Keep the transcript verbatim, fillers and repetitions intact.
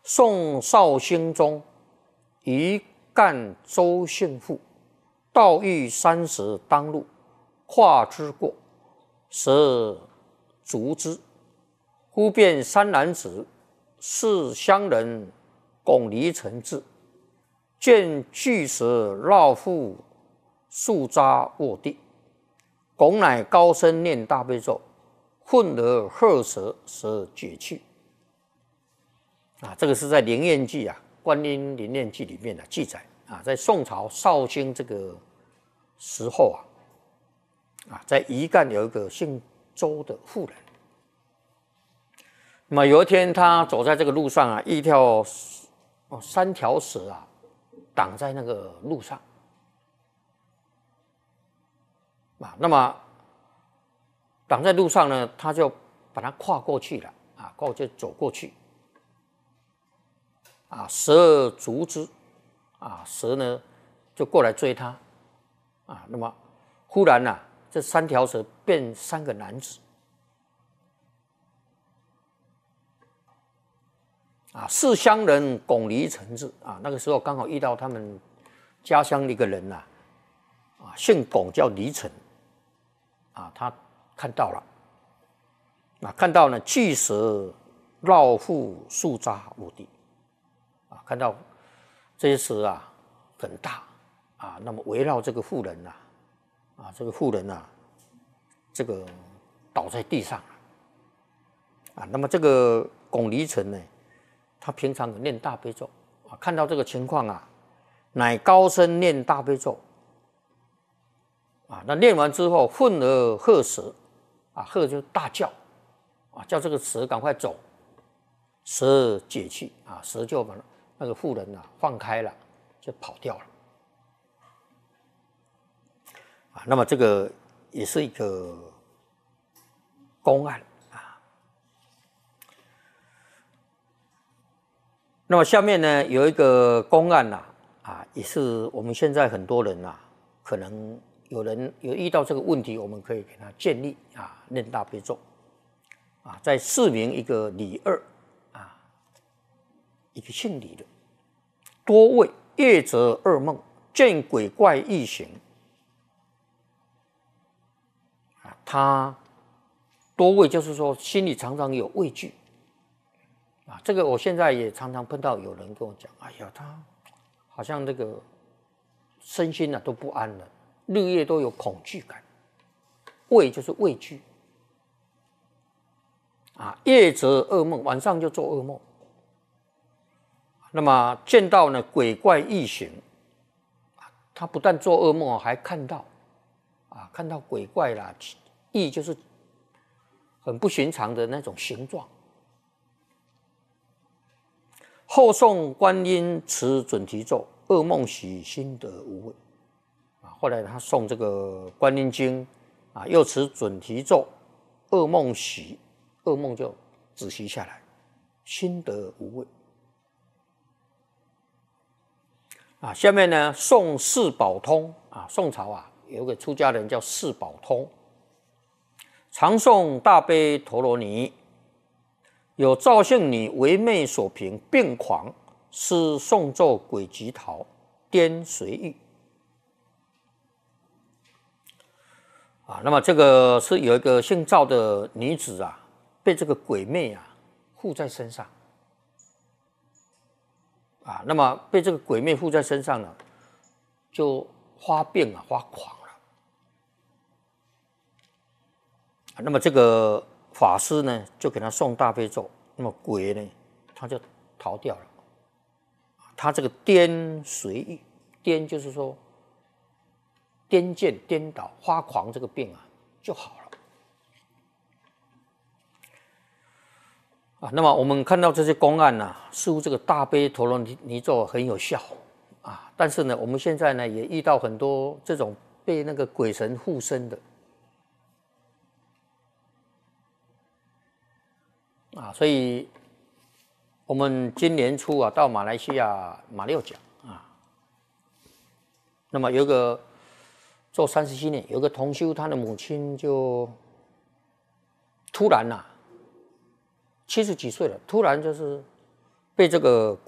宋绍兴中，余干周姓妇，道遇三十当路，跨之过，舍逐之。忽见三男子，是乡人巩离城至，见巨蛇绕腹，树扎卧地。巩乃高声念大悲咒，混而喝蛇，蛇解去。啊，这个是在《灵验记》啊，《观音灵验记》里面的记载啊，在宋朝绍兴这个时候啊，啊，在余干有一个姓周的妇人。那么有一天，他走在这个路上啊，一条哦三条蛇啊，挡在那个路上啊。那么挡在路上呢，他就把它跨过去了啊，跨就走过去啊。蛇逐之啊，蛇呢就过来追他啊。那么忽然啊，这三条蛇变三个男子。啊，是乡人巩离城至啊，那个时候刚好遇到他们家乡的一个人呐、啊，啊，姓巩叫离城，啊，他看到了，啊，看到呢巨蛇绕腹树扎卧地，啊，看到这些蛇啊很大啊，那么围绕这个妇人呐、啊，啊，这个妇人呐、啊，这个倒在地上了，啊，那么这个巩离城呢？他平常有念大悲咒啊，看到这个情况啊，乃高声念大悲咒啊。那念完之后，混而喝蛇啊，喝就大叫啊，叫这个蛇赶快走，蛇解去啊，蛇就把那个妇人啊放开了，就跑掉了啊。那么这个也是一个公案。那么下面呢有一个公案呐、啊，啊，也是我们现在很多人呐、啊，可能有人有遇到这个问题，我们可以给他建立啊，念大悲咒啊，在市民一个李二啊，一个姓李的，多为夜则噩梦，见鬼怪异形啊，他多畏就是说心里常常有畏惧。啊，这个我现在也常常碰到有人跟我讲，哎呀，他好像那个身心啊都不安了，日夜都有恐惧感，畏就是畏惧，啊，夜则噩梦，晚上就做噩梦。那么见到呢鬼怪异形，他不但做噩梦，还看到啊，看到鬼怪啦，异就是很不寻常的那种形状。后诵观音持准提咒，噩梦喜，心得无畏。啊，后来他诵这个观音经，啊，又持准提咒，噩梦喜，噩梦就止息下来，心得无畏。啊，下面呢诵四宝通啊，宋朝啊有个出家人叫四宝通，常诵大悲陀罗尼。有赵姓女为妹所凭，病狂，施诵咒鬼疾逃，颠随欲。啊，那么这个是有一个姓赵的女子啊，被这个鬼魅啊附在身上。啊，那么被这个鬼魅附在身上呢，就发病啊，发狂了。啊，那么这个法师呢，就给他诵大悲咒，那么鬼呢，他就逃掉了。他这个颠随欲，颠就是说颠见、颠倒、发狂这个病啊就好了。啊，那么我们看到这些公案呢、啊，似乎这个大悲陀罗尼咒很有效啊，但是呢，我们现在呢也遇到很多这种被那个鬼神附身的。啊，所以我们今年初啊，到马来西亚马六甲啊，那么有一个做三十七年，有个同修，他的母亲就突然呐、啊，七十几岁了，突然就是被这个